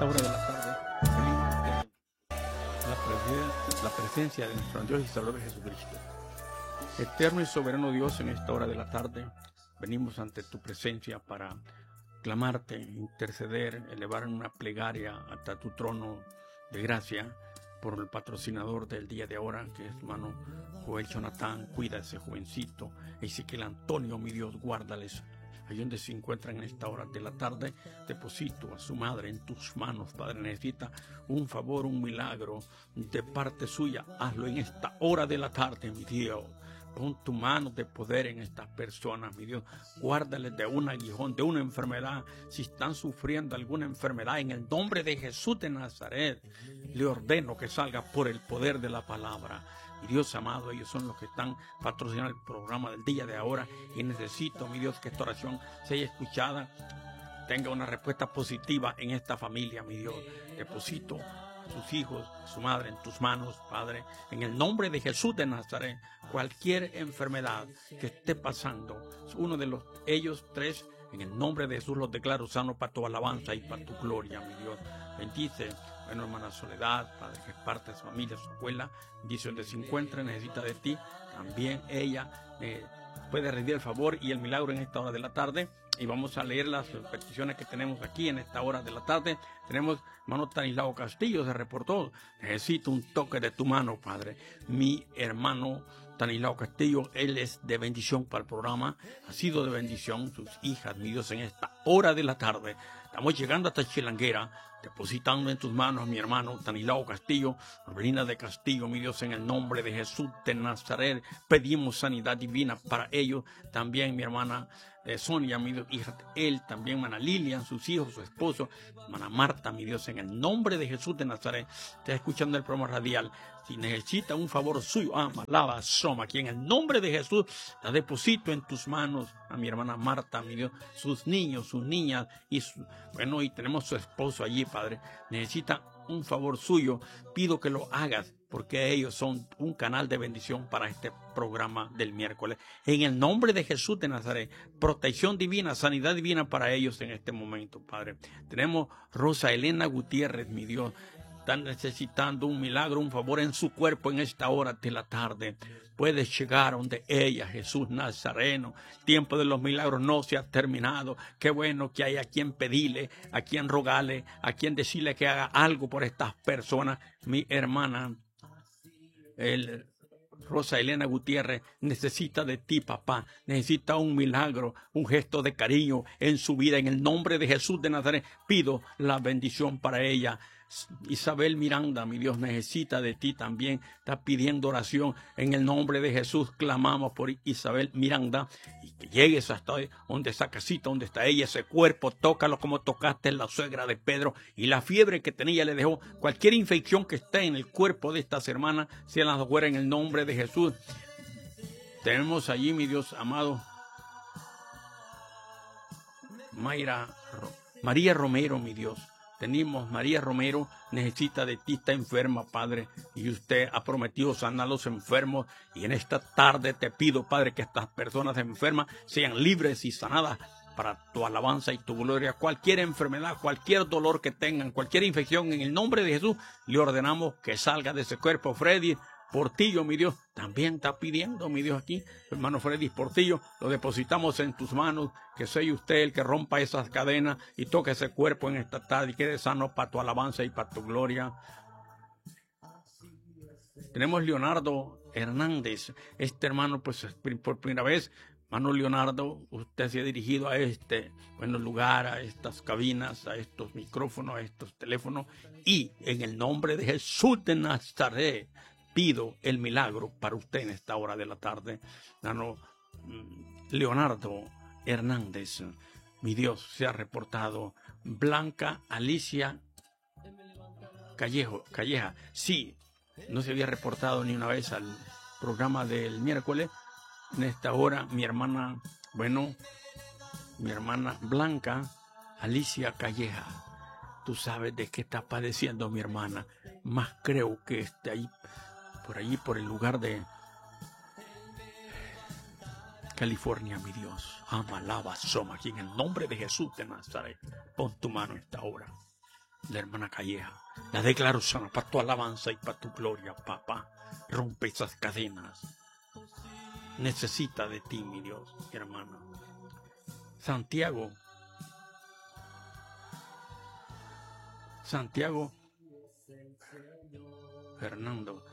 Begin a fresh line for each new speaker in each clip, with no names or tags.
esta hora de la tarde venimos ante la presencia de nuestro Dios y Salvador Jesucristo. Eterno y soberano Dios, en esta hora de la tarde venimos ante tu presencia para clamarte, interceder, elevar una plegaria hasta tu trono de gracia por el patrocinador del día de ahora, que es hermano Joel Jonathan. Cuida a ese jovencito. Ezequiel Antonio, mi Dios, guárdales allí donde se encuentran en esta hora de la tarde. Deposito a su madre en tus manos, Padre. Necesita un favor, un milagro de parte suya. Hazlo en esta hora de la tarde, mi Dios. Pon tu mano de poder en estas personas, mi Dios. Guárdales de un aguijón, de una enfermedad. Si están sufriendo alguna enfermedad, en el nombre de Jesús de Nazaret, le ordeno que salga por el poder de la palabra. Y Dios amado, ellos son los que están patrocinando el programa del día de ahora. Y necesito, mi Dios, que esta oración sea escuchada, tenga una respuesta positiva en esta familia, mi Dios. Deposito a sus hijos, a su madre en tus manos, Padre, en el nombre de Jesús de Nazaret. Cualquier enfermedad que esté pasando, uno de ellos tres, en el nombre de Jesús los declaro sanos para tu alabanza y para tu gloria, mi Dios. Bendice, bueno, hermana Soledad, Padre, que es parte de su familia, su abuela. Dice donde se encuentra, necesita de ti. También ella puede rendir el favor y el milagro en esta hora de la tarde. Y vamos a leer las peticiones que tenemos aquí en esta hora de la tarde. Tenemos, hermano Tanislao Castillo, se reportó. Necesito un toque de tu mano, Padre. Mi hermano Tanislao Castillo, él es de bendición para el programa. Ha sido de bendición, sus hijas, mi Dios, en esta hora de la tarde. Estamos llegando hasta Chilanguera, depositando en tus manos a mi hermano Tanislao Castillo, Norberina de Castillo, mi Dios, en el nombre de Jesús de Nazaret. Pedimos sanidad divina para ellos. También mi hermana Sonia, mi Dios, hija, él también, hermana Lilian, sus hijos, su esposo, hermana Marta, mi Dios, en el nombre de Jesús de Nazaret. Está escuchando el programa radial. Si necesita un favor suyo, lava, soma, aquí en el nombre de Jesús, la deposito en tus manos a mi hermana Marta, mi Dios, sus niños, sus niñas, y y tenemos su esposo allí, Padre. Necesita un favor suyo, pido que lo hagas, porque ellos son un canal de bendición para este programa del miércoles. En el nombre de Jesús de Nazaret, protección divina, sanidad divina para ellos en este momento, Padre. Tenemos Rosa Elena Gutiérrez, mi Dios. Están necesitando un milagro, un favor en su cuerpo en esta hora de la tarde. Puedes llegar donde ella, Jesús Nazareno. El tiempo de los milagros no se ha terminado. Qué bueno que hay a quien pedirle, a quien rogarle, a quien decirle que haga algo por estas personas. Mi hermana Rosa Elena Gutiérrez necesita de ti, papá. Necesita un milagro, un gesto de cariño en su vida. En el nombre de Jesús de Nazaret pido la bendición para ella. Isabel Miranda, mi Dios, necesita de ti también. Está pidiendo oración. En el nombre de Jesús clamamos por Isabel Miranda. Y que llegues hasta donde esa casita, donde está ella, ese cuerpo. Tócalo como tocaste la suegra de Pedro. Y la fiebre que tenía le dejó. Cualquier infección que esté en el cuerpo de estas hermanas, se las fuera en el nombre de Jesús. Tenemos allí, mi Dios amado, María Romero, mi Dios. Tenemos María Romero, necesita de ti, está enferma, Padre, y usted ha prometido sanar a los enfermos, y en esta tarde te pido, Padre, que estas personas enfermas sean libres y sanadas para tu alabanza y tu gloria. Cualquier enfermedad, cualquier dolor que tengan, cualquier infección, en el nombre de Jesús, le ordenamos que salga de ese cuerpo. Freddy Portillo, mi Dios, también está pidiendo, mi Dios, aquí, hermano Freddy Portillo, lo depositamos en tus manos, que sea usted el que rompa esas cadenas y toque ese cuerpo en esta tarde y quede sano para tu alabanza y para tu gloria. Tenemos Leonardo Hernández, este hermano, pues por primera vez, hermano Leonardo, usted se ha dirigido a este lugar, a estas cabinas, a estos micrófonos, a estos teléfonos, y en el nombre de Jesús de Nazaret, pido el milagro para usted en esta hora de la tarde. Leonardo Hernández, mi Dios, se ha reportado. Blanca Alicia Calleja, sí, no se había reportado ni una vez al programa del miércoles. En esta hora, mi hermana Blanca Alicia Calleja, tú sabes de qué está padeciendo mi hermana, más creo que esté ahí, por el lugar de California, mi Dios. Ama, lava, soma, aquí en el nombre de Jesús de Nazaret. Pon tu mano esta hora. la hermana Calleja. La declaro sana para tu alabanza y para tu gloria, papá. Rompe esas cadenas. Necesita de ti, mi Dios, mi hermana. Santiago Fernando.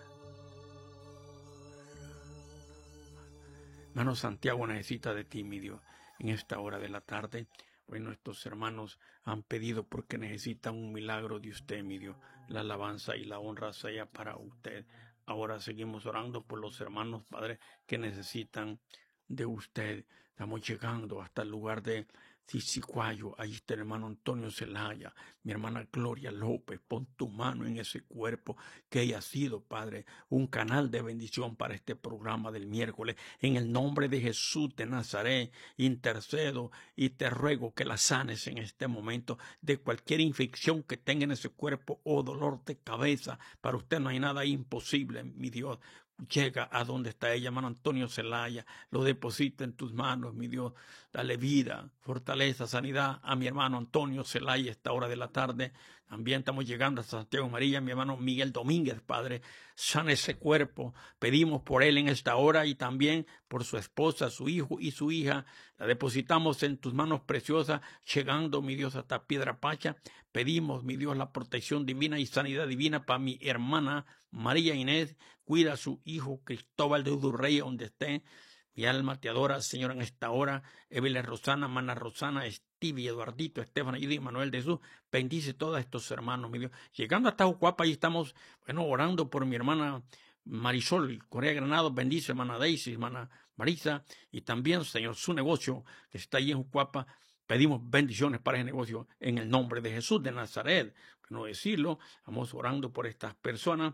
Hermano Santiago necesita de ti, mi Dios, en esta hora de la tarde. Bueno, estos hermanos han pedido porque necesitan un milagro de usted, mi Dios. La alabanza y la honra sea para usted. Ahora seguimos orando por los hermanos, Padre, que necesitan de usted. Estamos llegando hasta el lugar de Cicicuayo. Ahí está el hermano Antonio Zelaya, mi hermana Gloria López. Pon tu mano en ese cuerpo, que haya sido, Padre, un canal de bendición para este programa del miércoles. En el nombre de Jesús de Nazaret, intercedo y te ruego que la sanes en este momento de cualquier infección que tenga en ese cuerpo o dolor de cabeza. Para usted no hay nada imposible, mi Dios. Llega a donde está ella, hermano Antonio Zelaya, lo deposita en tus manos, mi Dios. Dale vida, fortaleza, sanidad a mi hermano Antonio Zelaya a esta hora de la tarde. También estamos llegando a Santiago María, mi hermano Miguel Domínguez, Padre. Sana ese cuerpo. Pedimos por él en esta hora y también por su esposa, su hijo y su hija. La depositamos en tus manos preciosas, llegando, mi Dios, hasta Piedra Pacha. Pedimos, mi Dios, la protección divina y sanidad divina para mi hermana María Inés. Cuida a su hijo Cristóbal de Udurrey, donde esté. Mi alma te adora, Señor, en esta hora. Evelyn Rosana, Mana Rosana, Stevie, Eduardito, Estefan, y Manuel de Jesús. Bendice todos estos hermanos, mi Dios. Llegando hasta Jucuapa, ahí estamos, bueno, orando por mi hermana Marisol, Corea Granados. Bendice, hermana Daisy, hermana Marisa. Y también, Señor, su negocio que está ahí en Jucuapa. Pedimos bendiciones para ese negocio en el nombre de Jesús de Nazaret. No decirlo, vamos orando por estas personas.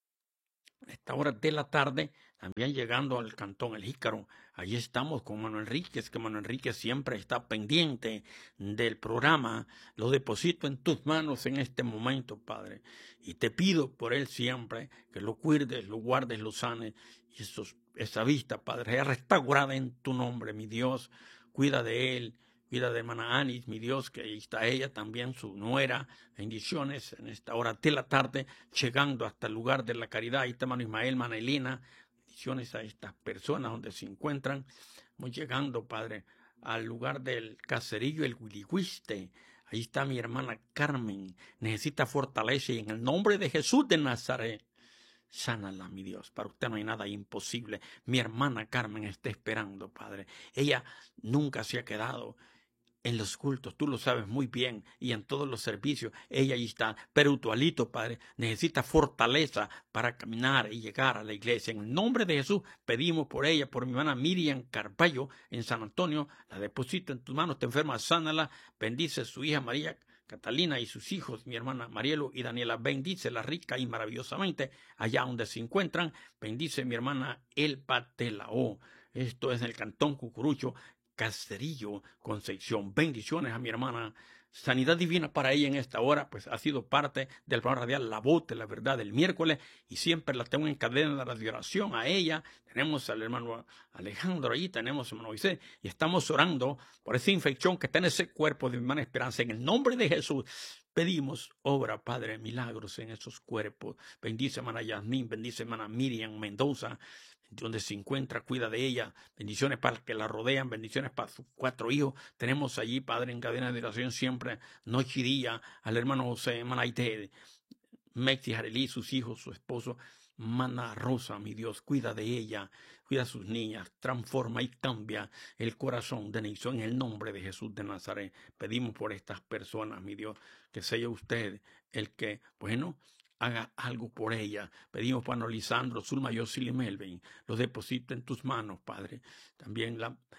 A esta hora de la tarde, también llegando al Cantón El Jícaro. Allí estamos con Manuel Enríquez, que Manuel Enríquez siempre está pendiente del programa. Lo deposito en tus manos en este momento, Padre. Y te pido por él siempre que lo cuides, lo guardes, lo sanes. Y esa vista, Padre, sea restaurada en tu nombre, mi Dios. Cuida de él. Cuida de hermana Anis, mi Dios, que ahí está ella también, su nuera. Bendiciones en esta hora de la tarde, llegando hasta el lugar de la caridad. Ahí está hermano Ismael, hermana Elena. Bendiciones a estas personas donde se encuentran. Vamos llegando, Padre, al lugar del caserillo El Huilihuiste. Ahí está mi hermana Carmen. Necesita fortaleza y en el nombre de Jesús de Nazaret, sánala, mi Dios. Para usted no hay nada imposible. Mi hermana Carmen está esperando, Padre. Ella nunca se ha quedado en los cultos, tú lo sabes muy bien, y en todos los servicios, ella ahí está. Pero tu alito, Padre, necesita fortaleza para caminar y llegar a la iglesia. En el nombre de Jesús pedimos por ella, por mi hermana Miriam Carballo en San Antonio. La deposito en tus manos, te enferma, sánala. Bendice a su hija María Catalina y sus hijos, mi hermana Marielo y Daniela. Bendícela rica y maravillosamente allá donde se encuentran. Bendice mi hermana Elba Telao. Esto es en el Cantón Cucurucho, Caserillo, Concepción. Bendiciones a mi hermana. Sanidad divina para ella en esta hora, pues ha sido parte del programa radial La Voz de la Verdad del miércoles y siempre la tengo en cadena de oración a ella. Tenemos al hermano Alejandro ahí, tenemos a hermano Moisés y estamos orando por esa infección que está en ese cuerpo de mi hermana Esperanza. En el nombre de Jesús pedimos, obra, Padre, milagros en esos cuerpos. Bendice hermana Yasmín, bendice hermana Miriam Mendoza, donde se encuentra, cuida de ella. Bendiciones para los que la rodean, bendiciones para sus 4 hijos. Tenemos allí, Padre, en cadena de oración siempre, noche y día, al hermano José, hermana Aide, Mexi, Jarelí, sus hijos, su esposo, Mana Rosa, mi Dios, cuida de ella, cuida a sus niñas, transforma y cambia el corazón de Nixon en el nombre de Jesús de Nazaret. Pedimos por estas personas, mi Dios, que sea usted el que, bueno, haga algo por ella. Pedimos para Lisandro, Zulma, Yosili, Melvin. Los deposito en tus manos, Padre. También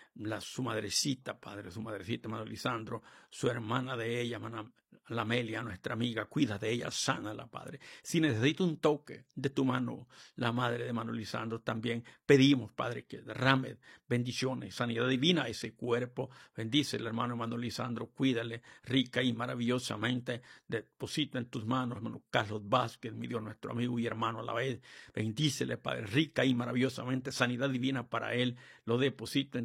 su madrecita, Padre, su madrecita, hermano Lisandro, su hermana de ella, hermana la Amelia, nuestra amiga, cuida de ella, sánala, Padre. Si necesita un toque de tu mano, la madre de hermano Lisandro, también pedimos, Padre, que derrame bendiciones, sanidad divina a ese cuerpo. Bendice el hermano Lisandro, cuídale rica y maravillosamente. Deposita en tus manos, hermano Carlos Vázquez, mi Dios, nuestro amigo y hermano a la vez. Bendícele, Padre, rica y maravillosamente, sanidad divina para él. Lo deposito en tus manos.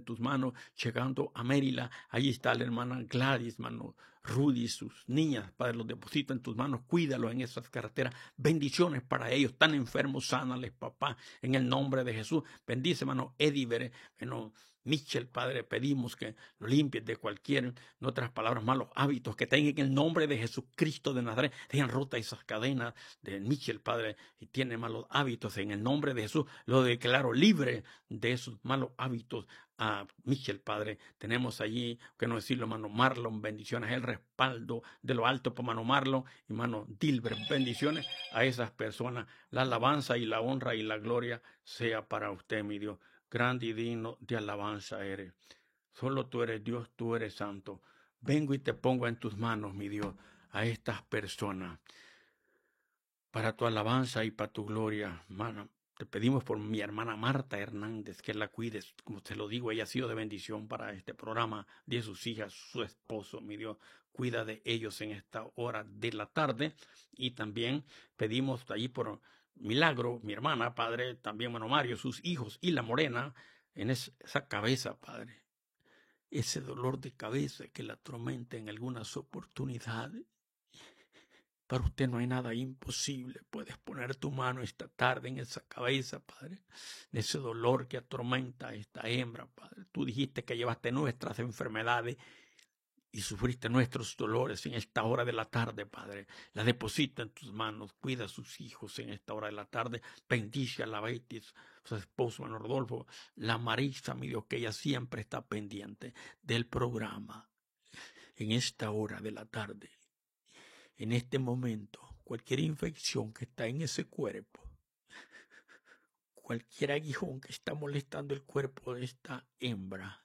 hermano, llegando a Maryland. Allí está la hermana Gladys, hermano Rudy, sus niñas, Padre, los deposito en tus manos. Cuídalos en esas carreteras. Bendiciones para ellos. Tan enfermos, sánales, papá, en el nombre de Jesús. Bendice, hermano Ediver, hermano Michel, Padre, pedimos que lo limpies de cualquier, en otras palabras, malos hábitos, que tengan en el nombre de Jesucristo de Nazaret. Dejan rota esas cadenas de Michel, Padre, y tiene malos hábitos. En el nombre de Jesús lo declaro libre de esos malos hábitos a Michel, Padre. Tenemos allí, que no decirlo, hermano Marlon, bendiciones, el respaldo de lo alto por hermano Marlon y hermano Dilber, bendiciones a esas personas. La alabanza y la honra y la gloria sea para usted, mi Dios. Grande y digno de alabanza eres. Solo tú eres Dios, tú eres santo. Vengo y te pongo en tus manos, mi Dios, a estas personas, para tu alabanza y para tu gloria, hermano. Te pedimos por mi hermana Marta Hernández, que la cuides. Como te lo digo, ella ha sido de bendición para este programa, de sus hijas, su esposo, mi Dios. Cuida de ellos en esta hora de la tarde. Y también pedimos allí por Milagro, mi hermana, Padre, también, hermano Mario, sus hijos y la morena, en esa cabeza, Padre. Ese dolor de cabeza que la atormenta en algunas oportunidades. Para usted no hay nada imposible. Puedes poner tu mano esta tarde en esa cabeza, Padre, de ese dolor que atormenta a esta hembra, Padre. Tú dijiste que llevaste nuestras enfermedades y sufriste nuestros dolores en esta hora de la tarde, Padre. La deposita en tus manos. Cuida a sus hijos en esta hora de la tarde. Bendice a la Betis, su esposo, hermano Rodolfo. La Marisa, mi Dios, que ella siempre está pendiente del programa en esta hora de la tarde. En este momento, cualquier infección que está en ese cuerpo, cualquier aguijón que está molestando el cuerpo de esta hembra,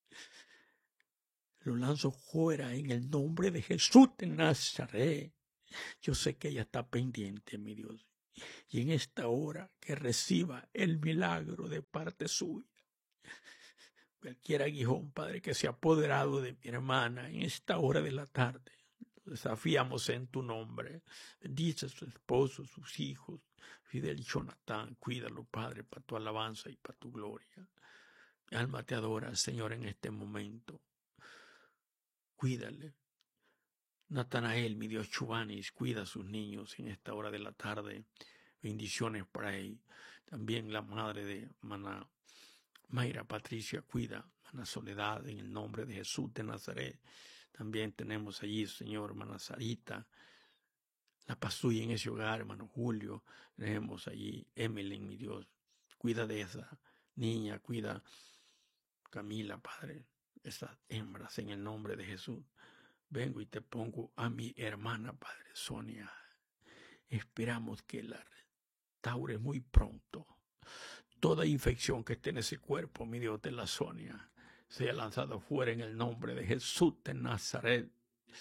lo lanzo fuera en el nombre de Jesús de Nazaret. Yo sé que ella está pendiente, mi Dios. Y en esta hora que reciba el milagro de parte suya. Cualquier aguijón, Padre, que se ha apoderado de mi hermana en esta hora de la tarde. Desafiamos en tu nombre. Bendice a su esposo, sus hijos, Fidel y Jonathan. Cuídalo, Padre, para tu alabanza y para tu gloria. Mi alma te adora, Señor, en este momento. Cuídale. Natanael, mi Dios, Chubanis, cuida a sus niños en esta hora de la tarde. Bendiciones para él. También la madre de Maná, Mayra Patricia, cuida a Soledad en el nombre de Jesús de Nazaret. También tenemos allí, Señor, hermana Sarita, la pasuya en ese hogar, hermano Julio. Tenemos allí Emily, mi Dios. Cuida de esa niña, cuida Camila, Padre, esas hembras en el nombre de Jesús. Vengo y te pongo a mi hermana, Padre, Sonia. Esperamos que la restaure muy pronto. Toda infección que esté en ese cuerpo, mi Dios, de la Sonia, sea lanzada fuera en el nombre de Jesús de Nazaret.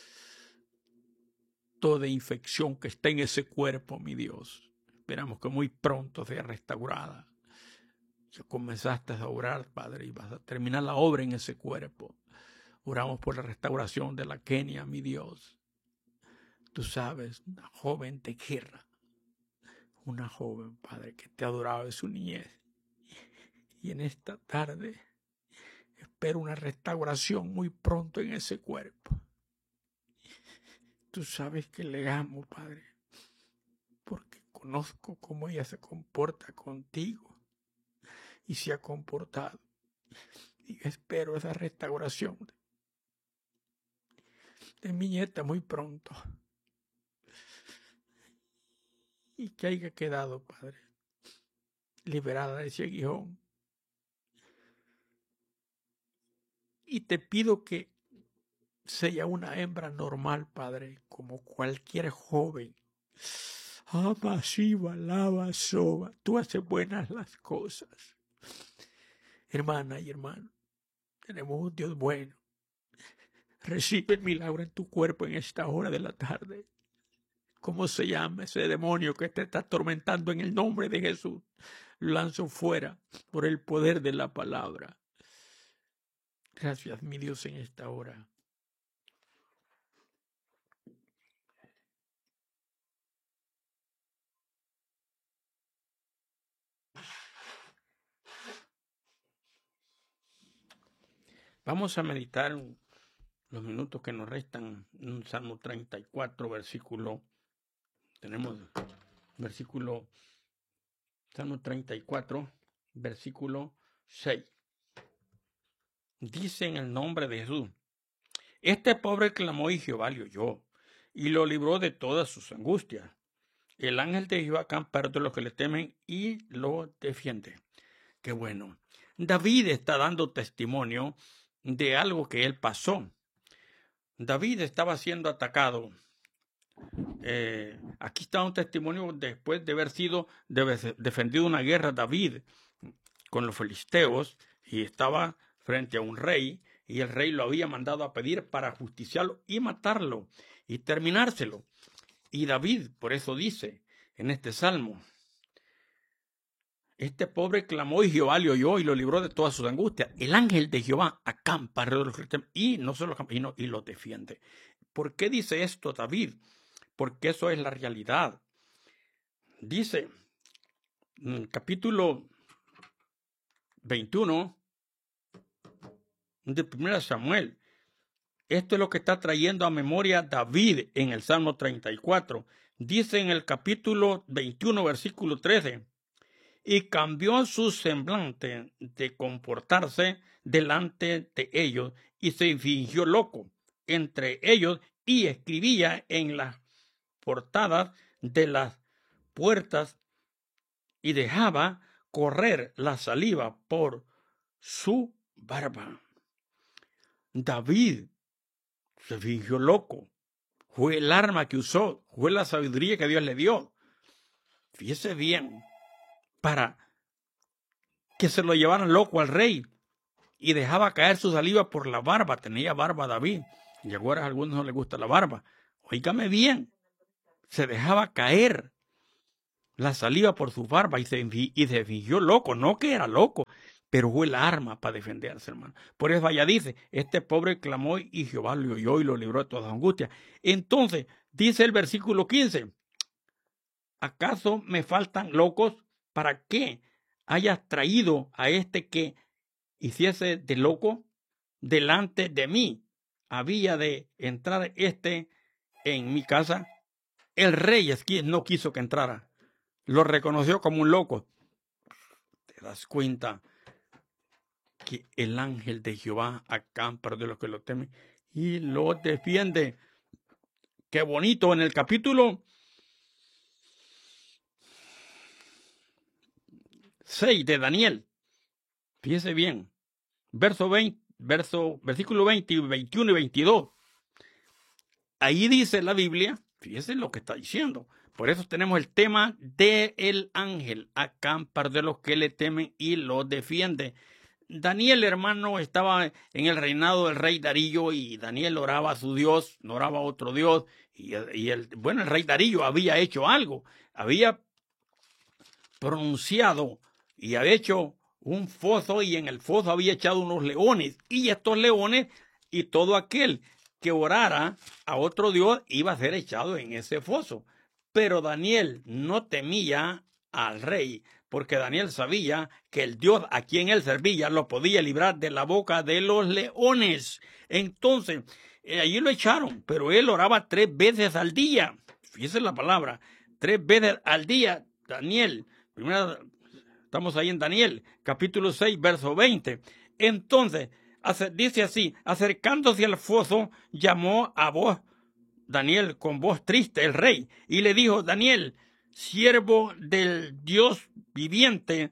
Toda infección que esté en ese cuerpo, mi Dios, esperamos que muy pronto sea restaurada. Ya comenzaste a obrar, Padre, y vas a terminar la obra en ese cuerpo. Oramos por la restauración de la Kenia, mi Dios. Tú sabes, una joven de guerra, una joven, Padre, que te adoraba en su niñez. Y en esta tarde espero una restauración muy pronto en ese cuerpo. Tú sabes que le amo, Padre, porque conozco cómo ella se comporta contigo y se ha comportado. Y espero esa restauración de mi nieta muy pronto. Y que haya quedado, Padre, liberada de ese aguijón. Y te pido que sea una hembra normal, Padre, como cualquier joven. Ama, Shiva, lava, soba. Tú haces buenas las cosas. Hermana y hermano, tenemos un Dios bueno. Recibe el milagro en tu cuerpo en esta hora de la tarde. ¿Cómo se llama ese demonio que te está atormentando en el nombre de Jesús? Lo lanzo fuera por el poder de la palabra. Gracias, mi Dios, en esta hora. Vamos a meditar los minutos que nos restan en Salmo 34, versículo. Tenemos Salmo 34, versículo 6. Dice en el nombre de Jesús: este pobre clamó y Jehová le oyó, y lo libró de todas sus angustias. El ángel de Jehová acampa de los que le temen y lo defiende. Qué bueno. David está dando testimonio de algo que él pasó. David estaba siendo atacado. Aquí está un testimonio después de haber sido defendido una guerra David con los filisteos, y estaba frente a un rey, y el rey lo había mandado a pedir para justiciarlo y matarlo y terminárselo. Y David por eso dice en este salmo: este pobre clamó y Jehová le oyó y lo libró de todas sus angustias. El ángel de Jehová acampa alrededor de los que temen y no solo acampa, y lo defiende. ¿Por qué dice esto David? Porque eso es la realidad. Dice en el capítulo 21 de 1 Samuel. Esto es lo que está trayendo a memoria David en el Salmo 34. Dice en el capítulo 21, versículo 13: y cambió su semblante de comportarse delante de ellos, y se fingió loco entre ellos, y escribía en las portadas de las puertas, y dejaba correr la saliva por su barba. David se fingió loco. Fue el arma que usó, fue la sabiduría que Dios le dio. Fíjese bien, para que se lo llevaran loco al rey, y dejaba caer su saliva por la barba. Tenía barba David, y ahora a algunos no les gusta la barba. Óigame bien, se dejaba caer la saliva por su barba y se fingió loco. No que era loco, pero fue el arma para defenderse, hermano. Por eso allá dice: este pobre clamó y Jehová le oyó y lo libró de todas angustias. Entonces dice el versículo 15: ¿acaso me faltan locos para que hayas traído a este que hiciese de loco? Delante de mí había de entrar en mi casa. El rey no quiso que entrara. Lo reconoció como un loco. ¿Te das cuenta que el ángel de Jehová acampa de los que lo temen y lo defiende? Qué bonito. En el capítulo 6 de Daniel, fíjese bien, versículo 20, 21 y 22. Ahí dice la Biblia, fíjese lo que está diciendo. Por eso tenemos el tema del ángel, acampa de los que le temen y lo defiende. Daniel, hermano, estaba en el reinado del rey Darío, y Daniel oraba a su Dios, no oraba a otro Dios. El rey Darío había hecho algo, había pronunciado y había hecho un foso, y en el foso había echado unos leones, y estos leones y todo aquel que orara a otro Dios iba a ser echado en ese foso. Pero Daniel no temía al rey, porque Daniel sabía que el Dios a quien él servía lo podía librar de la boca de los leones. Entonces, allí lo echaron, pero él oraba 3 veces al día. Fíjese la palabra, 3 veces al día. Daniel, estamos ahí en Daniel, capítulo 6, verso 20. Entonces, dice así: acercándose al foso, llamó a voz Daniel con voz triste el rey, y le dijo: Daniel, siervo del Dios viviente,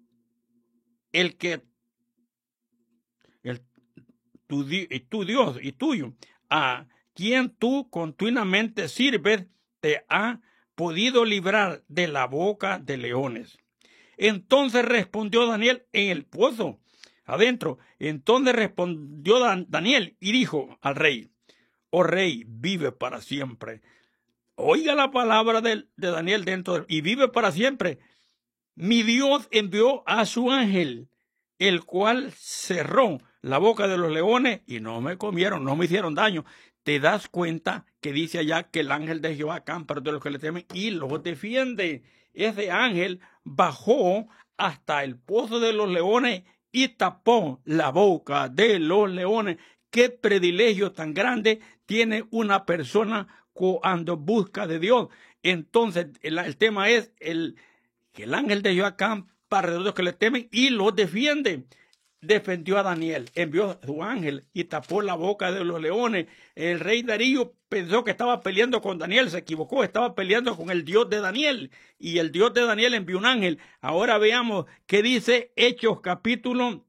tu Dios y tuyo, a quien tú continuamente sirves, te ha podido librar de la boca de leones. Entonces respondió Daniel en el pozo adentro. Entonces respondió Daniel y dijo al rey: oh rey, vive para siempre. Oiga la palabra de Daniel y vive para siempre. Mi Dios envió a su ángel, el cual cerró la boca de los leones y no me comieron, no me hicieron daño. ¿Te das cuenta que dice allá que el ángel de Jehová acampa de los que le temen y los defiende? Ese ángel bajó hasta el pozo de los leones y tapó la boca de los leones. Qué privilegio tan grande tiene una persona cuando busca de Dios. Entonces, el tema es que el ángel de Jehová acampa alrededor de los que le temen y los defiende. Defendió a Daniel, envió a su ángel y tapó la boca de los leones. El rey Darío pensó que estaba peleando con Daniel, se equivocó, estaba peleando con el Dios de Daniel, y el Dios de Daniel envió un ángel. Ahora veamos qué dice Hechos capítulo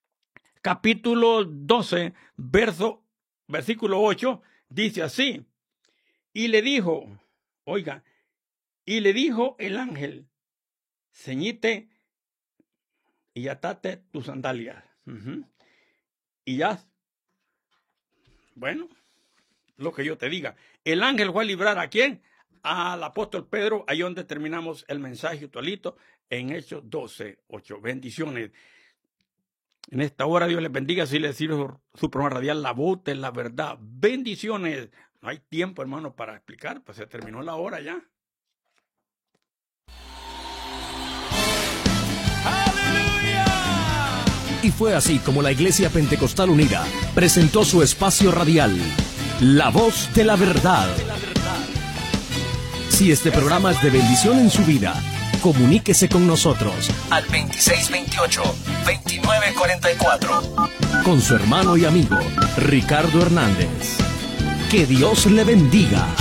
12, versículo 8, dice así: y le dijo el ángel, ceñite y atate tus sandalias. Y ya, bueno, lo que yo te diga. El ángel fue a librar ¿a quién? Al apóstol Pedro. Ahí donde terminamos el mensaje actualito en Hechos 12, 8. Bendiciones. En esta hora Dios les bendiga. Si les sirve su programa radial La Voz de la Verdad. Bendiciones. No hay tiempo, hermano, para explicar. Pues se terminó la hora ya.
Y fue así como la Iglesia Pentecostal Unida presentó su espacio radial, La Voz de la Verdad. Si este programa es de bendición en su vida, comuníquese con nosotros al 2628-2944 con su hermano y amigo Ricardo Hernández. Que Dios le bendiga.